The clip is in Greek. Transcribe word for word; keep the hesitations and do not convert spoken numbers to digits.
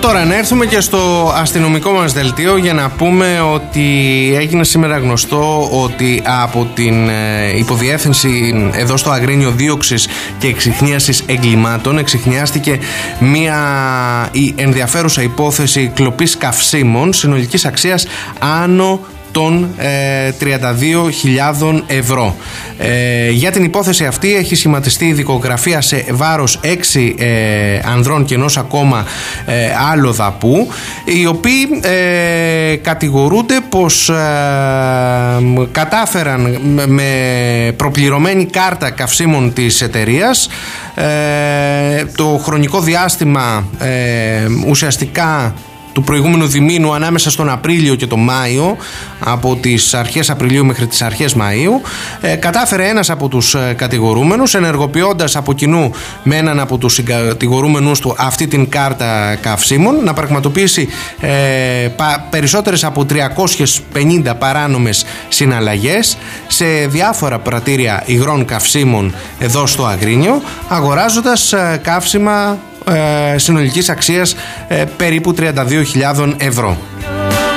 Τώρα να έρθουμε και στο αστυνομικό μας δελτίο για να πούμε ότι έγινε σήμερα γνωστό ότι από την υποδιεύθυνση εδώ στο Αγρίνιο Δίωξης και Εξιχνίασης Εγκλημάτων εξιχνιάστηκε μια η ενδιαφέρουσα υπόθεση κλοπής καυσίμων συνολικής αξίας άνω των ε, τριάντα δύο χιλιάδων ευρώ. Ε, για την υπόθεση αυτή έχει σχηματιστεί η δικογραφία σε βάρος έξι ε, ανδρών και ενός ακόμα ε, άλλο δαπού, οι οποίοι ε, κατηγορούνται πως ε, κατάφεραν με προπληρωμένη κάρτα καυσίμων της εταιρείας ε, το χρονικό διάστημα ε, ουσιαστικά του προηγούμενου διμήνου ανάμεσα στον Απρίλιο και τον Μάιο, από τις αρχές Απριλίου μέχρι τις αρχές Μαΐου, ε, κατάφερε ένας από τους ε, κατηγορούμενους, ενεργοποιώντας από κοινού με έναν από τους κατηγορούμενους του αυτή την κάρτα καυσίμων, να πραγματοποιήσει ε, πα, περισσότερες από τριακόσιες πενήντα παράνομες συναλλαγές σε διάφορα πρατήρια υγρών καυσίμων εδώ στο Αγρίνιο, αγοράζοντας ε, καύσιμα Ε, συνολικής αξίας ε, περίπου τριάντα δύο χιλιάδων ευρώ.